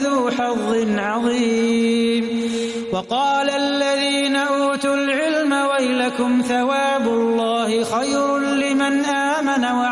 لذو حظ عظيم. وقال الذين أوتوا العلم ويلكم ثواب الله خير لمن آمن